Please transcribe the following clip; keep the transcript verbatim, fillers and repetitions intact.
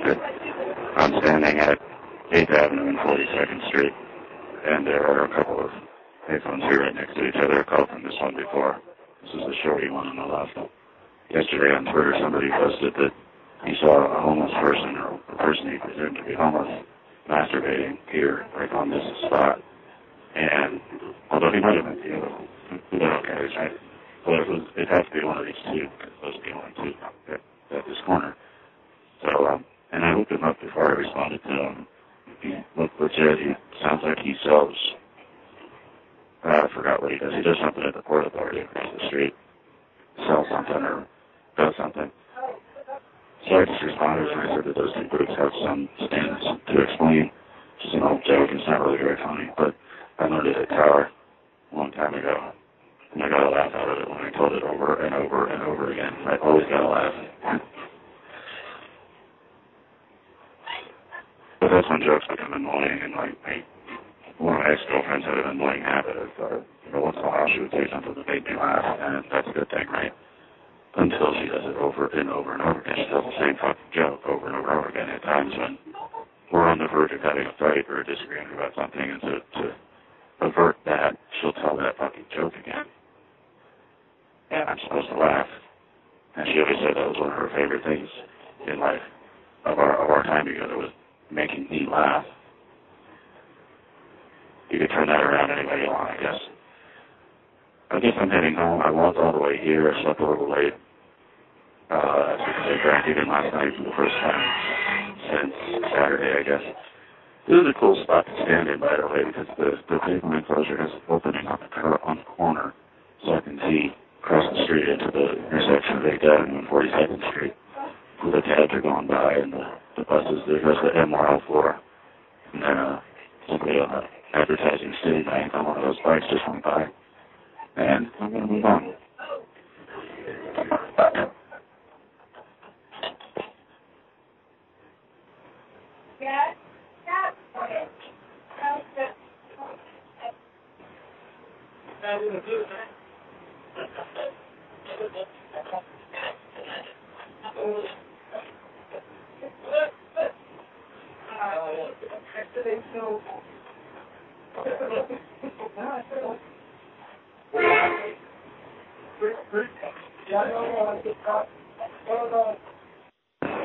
I'm standing at eighth Avenue and forty-second Street, and there are a couple of payphones here right next to each other. I called from this one before. This is the shorty one on the left. Yesterday on Twitter, somebody posted that he saw a homeless person, or a person he presumed to be homeless, masturbating here, right on this spot. And although he might have been the other one, who the hell cares, right? But it, was, it has to be one of these two, because those are the only two at, at this corner. So, um, and I looked him up before I responded to him. He looked legit. He sounds like he sells, uh, I forgot what he does. He does something at the Port Authority across the street. Sells something or does something. So I just responded and I said that those two groups have some things to explain. Just an old joke. It's not really very funny, but I learned it at Tower a long time ago. And I got a laugh out of it when I told it over and over and over again. I always got a laugh. But that's when jokes become annoying, and like, I, one of my ex-girlfriends had an annoying habit of, uh, you know, once in a while she would say something that made me laugh, and that's a good thing, right? Until she does it over and over and over again. She tells the same fucking joke over and over and over again at times when we're on the verge of having a fight or a disagreement about something, and to, to avert that, she'll tell that fucking joke again. And I'm supposed to laugh. And she always said that was one of her favorite things in life of our, of our time together, was making me laugh. You could turn that around any way you want, I guess. I guess I'm heading home. I walked all the way here. I slept a little late. Uh, because I drank even last night for the first time since Saturday, I guess. This is a cool spot to stand in, by the way, because the, the pavement enclosure has an opening on the, on the corner, so I can see across the street into the intersection of eighth Avenue and forty-second Street. The cabs are going by, and the, the buses, there's the M R L four. And then uh, somebody on the advertising Citibank on one of those bikes just went by. And I'm going to move on. Yeah. Yeah.